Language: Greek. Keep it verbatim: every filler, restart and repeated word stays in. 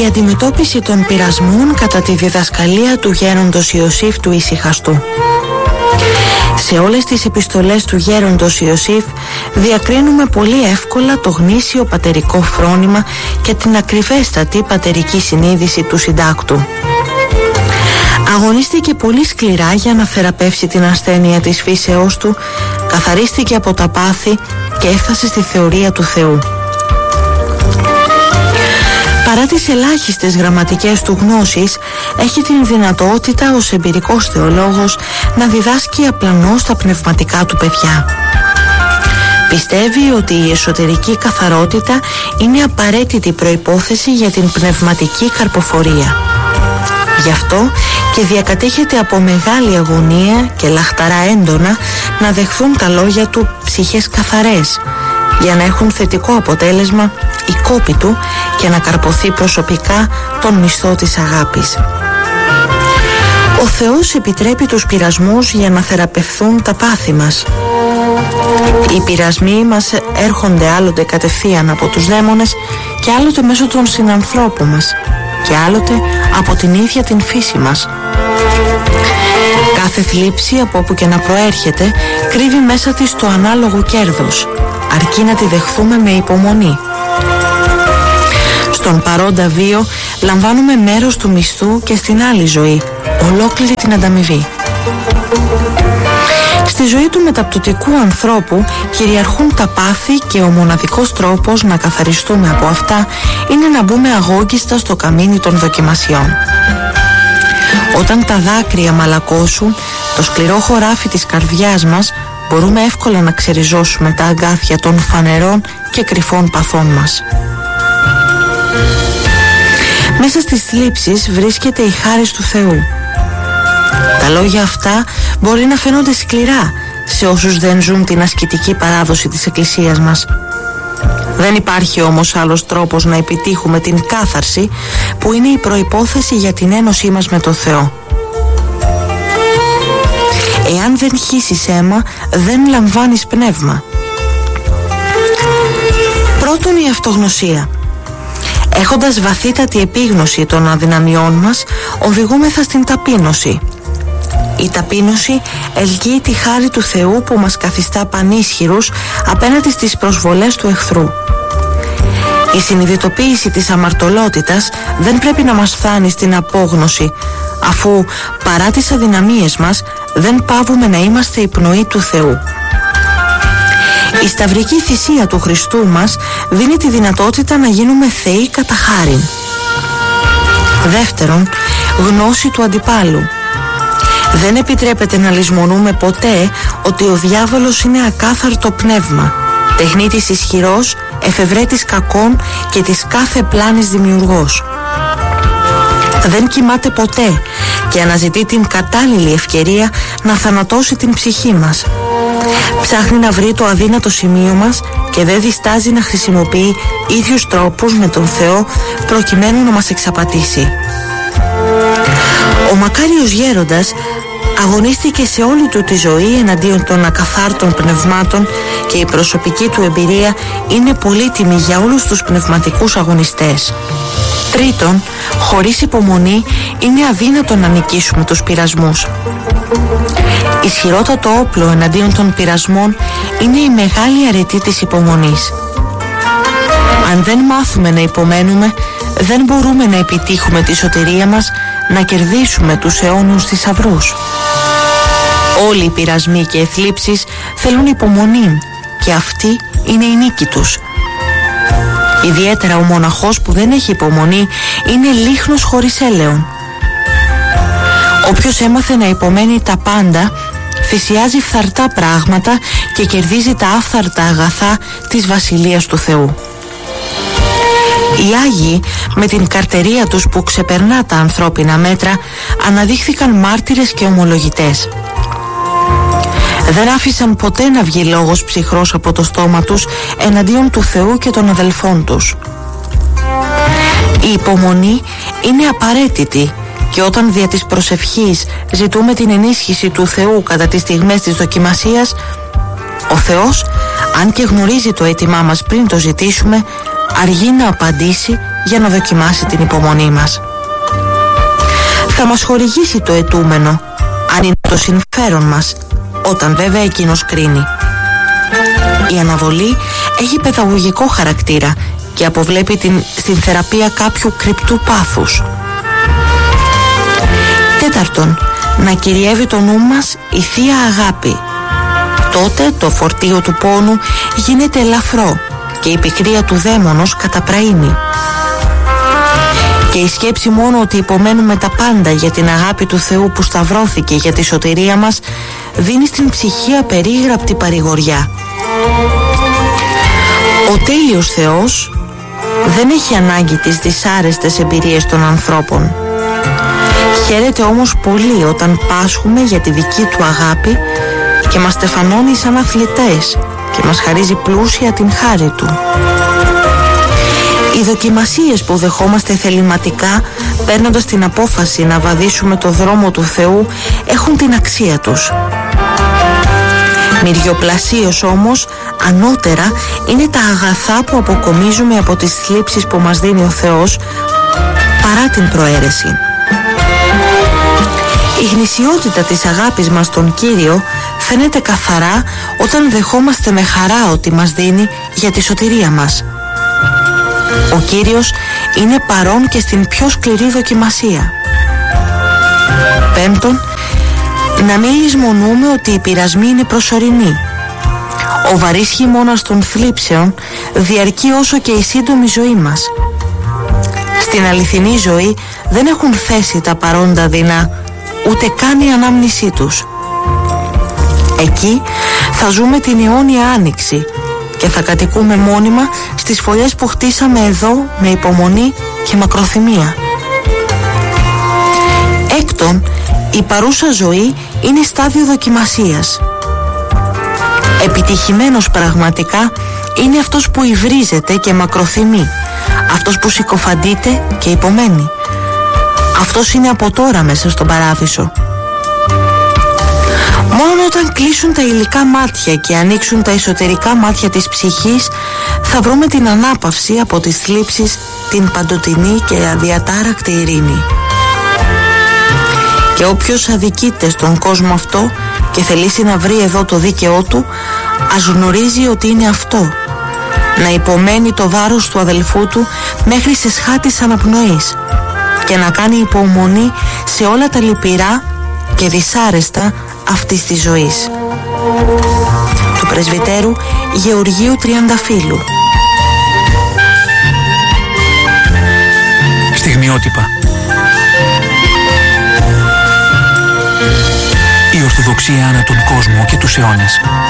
Η αντιμετώπιση των πειρασμών κατά τη διδασκαλία του γέροντος Ιωσήφ του Ησυχαστού. Σε όλες τις επιστολές του γέροντος Ιωσήφ διακρίνουμε πολύ εύκολα το γνήσιο πατερικό φρόνημα και την ακριβέστατη πατερική συνείδηση του συντάκτου. Αγωνίστηκε πολύ σκληρά για να θεραπεύσει την ασθένεια της φύσεώς του, καθαρίστηκε από τα πάθη και έφτασε στη θεωρία του Θεού. Παρά τις ελάχιστες γραμματικές του γνώσεις, έχει την δυνατότητα ως εμπειρικός θεολόγος να διδάσκει απλανώς τα πνευματικά του παιδιά. Πιστεύει ότι η εσωτερική καθαρότητα είναι απαραίτητη προϋπόθεση για την πνευματική καρποφορία. Γι' αυτό και διακατέχεται από μεγάλη αγωνία και λαχταρά έντονα να δεχθούν τα λόγια του ψυχές καθαρές, για να έχουν θετικό αποτέλεσμα η κόπη του και να καρποθεί προσωπικά τον μισθό της αγάπης. Ο Θεός επιτρέπει τους πειρασμούς για να θεραπευθούν τα πάθη μας. Οι πειρασμοί μας έρχονται άλλοτε κατευθείαν από τους δαίμονες και άλλοτε μέσω των συνανθρώπων μας και άλλοτε από την ίδια την φύση μας. Κάθε θλίψη από όπου και να προέρχεται κρύβει μέσα της το ανάλογο κέρδος, αρκεί να τη δεχθούμε με υπομονή. Στον παρόντα βίο λαμβάνουμε μέρος του μισθού και στην άλλη ζωή, ολόκληρη την ανταμοιβή. Στη ζωή του μεταπτωτικού ανθρώπου κυριαρχούν τα πάθη και ο μοναδικός τρόπος να καθαριστούμε από αυτά είναι να μπούμε αγόγγιστα στο καμίνι των δοκιμασιών. Όταν τα δάκρυα μαλακώσουν το σκληρό χωράφι της καρδιάς μας, μπορούμε εύκολα να ξεριζώσουμε τα αγκάθια των φανερών και κρυφών παθών μας. Μέσα στις θλίψεις βρίσκεται η χάρις του Θεού. Τα λόγια αυτά μπορεί να φαίνονται σκληρά σε όσους δεν ζουν την ασκητική παράδοση της Εκκλησίας μας. Δεν υπάρχει όμως άλλος τρόπος να επιτύχουμε την κάθαρση που είναι η προϋπόθεση για την ένωσή μας με τον Θεό. Εάν δεν χύσεις αίμα, δεν λαμβάνεις πνεύμα. Πρώτον, η αυτογνωσία. Έχοντας βαθύτατη επίγνωση των αδυναμιών μας, οδηγούμεθα στην ταπείνωση. Η ταπείνωση ελκύει τη χάρη του Θεού που μας καθιστά πανίσχυρους απέναντι στις προσβολές του εχθρού. Η συνειδητοποίηση της αμαρτωλότητας δεν πρέπει να μας φτάνει στην απόγνωση, αφού παρά τις αδυναμίες μας δεν παύουμε να είμαστε η πνοή του Θεού. Η σταυρική θυσία του Χριστού μας δίνει τη δυνατότητα να γίνουμε θεοί κατά χάριν. Δεύτερον, γνώση του αντιπάλου. Δεν επιτρέπεται να λησμονούμε ποτέ ότι ο διάβολος είναι ακάθαρτο πνεύμα, τεχνίτης ισχυρός, εφευρέτης κακών και της κάθε πλάνης δημιουργός. Δεν κοιμάται ποτέ και αναζητεί την κατάλληλη ευκαιρία να θανατώσει την ψυχή μας. Ψάχνει να βρει το αδύνατο σημείο μας και δεν διστάζει να χρησιμοποιεί ίδιους τρόπους με τον Θεό προκειμένου να μας εξαπατήσει. Ο μακάριος γέροντας αγωνίστηκε σε όλη του τη ζωή εναντίον των ακαθάρτων πνευμάτων και η προσωπική του εμπειρία είναι πολύτιμη για όλους τους πνευματικούς αγωνιστές. Τρίτον, χωρίς υπομονή είναι αδύνατο να νικήσουμε τους πειρασμούς. Ισχυρότατο όπλο εναντίον των πειρασμών είναι η μεγάλη αρετή της υπομονής. Αν δεν μάθουμε να υπομένουμε, δεν μπορούμε να επιτύχουμε τη σωτηρία μας, να κερδίσουμε τους αιώνιους θησαυρούς. Όλοι οι πειρασμοί και θλίψεις θέλουν υπομονή και αυτή είναι η νίκη τους. Ιδιαίτερα ο μοναχός που δεν έχει υπομονή είναι λίχνος χωρίς έλεον. Όποιος έμαθε να υπομένει τα πάντα θυσιάζει φθαρτά πράγματα και κερδίζει τα άφθαρτα αγαθά της Βασιλείας του Θεού. Οι Άγιοι με την καρτερία τους που ξεπερνά τα ανθρώπινα μέτρα αναδείχθηκαν μάρτυρες και ομολογητές. Δεν άφησαν ποτέ να βγει λόγος ψυχρός από το στόμα τους εναντίον του Θεού και των αδελφών τους. Η υπομονή είναι απαραίτητη και όταν δια της προσευχής ζητούμε την ενίσχυση του Θεού κατά τις στιγμές της δοκιμασίας, ο Θεός, αν και γνωρίζει το αίτημά μας πριν το ζητήσουμε, αργεί να απαντήσει για να δοκιμάσει την υπομονή μας. Θα μας χορηγήσει το αιτούμενο, αν είναι το συμφέρον μας, όταν βέβαια εκείνος κρίνει. Η αναβολή έχει παιδαγωγικό χαρακτήρα και αποβλέπει την, στην θεραπεία κάποιου κρυπτού πάθους. Τέταρτον, να κυριεύει το νου μας η θεία αγάπη. Τότε το φορτίο του πόνου γίνεται ελαφρό και η πικρία του δαίμονος καταπραίνει. Και η σκέψη μόνο ότι υπομένουμε τα πάντα για την αγάπη του Θεού που σταυρώθηκε για τη σωτηρία μας δίνει στην ψυχή απερίγραπτη παρηγοριά. Ο τέλειος Θεός δεν έχει ανάγκη τις δυσάρεστες εμπειρίες των ανθρώπων. Χαίρεται όμως πολύ όταν πάσχουμε για τη δική του αγάπη και μας στεφανώνει σαν αθλητές και μας χαρίζει πλούσια την χάρη του. Οι δοκιμασίες που δεχόμαστε θεληματικά, παίρνοντας την απόφαση να βαδίσουμε το δρόμο του Θεού, έχουν την αξία τους. Μυριοπλασίως όμως, ανώτερα είναι τα αγαθά που αποκομίζουμε από τις θλίψεις που μας δίνει ο Θεός, παρά την προαίρεση. Η γνησιότητα της αγάπης μας στον Κύριο φαίνεται καθαρά όταν δεχόμαστε με χαρά ότι μας δίνει για τη σωτηρία μας. Ο Κύριος είναι παρόν και στην πιο σκληρή δοκιμασία. Πέμπτον, να μην λησμονούμε ότι οι πειρασμοί είναι προσωρινοί. Ο βαρύς χειμώνας των θλίψεων διαρκεί όσο και η σύντομη ζωή μας. Στην αληθινή ζωή δεν έχουν θέση τα παρόντα δεινά, ούτε καν η ανάμνησή τους. Εκεί θα ζούμε την αιώνια άνοιξη και θα κατοικούμε μόνιμα στις φωλιές που χτίσαμε εδώ με υπομονή και μακροθυμία. Έκτον, η παρούσα ζωή είναι στάδιο δοκιμασίας. Επιτυχημένος πραγματικά είναι αυτός που υβρίζεται και μακροθυμεί, αυτός που συκοφαντείται και υπομένει. Αυτός είναι από τώρα μέσα στον παράδεισο. Μόνο όταν κλείσουν τα υλικά μάτια και ανοίξουν τα εσωτερικά μάτια της ψυχής, θα βρούμε την ανάπαυση από τις θλίψεις, την παντοτινή και αδιατάρακτη ειρήνη. Και όποιος αδικείται στον κόσμο αυτό και θελήσει να βρει εδώ το δίκαιό του, ας γνωρίζει ότι είναι αυτό: να υπομένει το βάρος του αδελφού του μέχρι σε σχάτης αναπνοής και να κάνει υπομονή σε όλα τα λυπηρά και δυσάρεστα αυτής της ζωής. Του Πρεσβυτέρου Γεωργίου Τριανταφύλου. Στιγμιότυπα. Η Ορθοδοξία ανά τον κόσμο και τους αιώνες.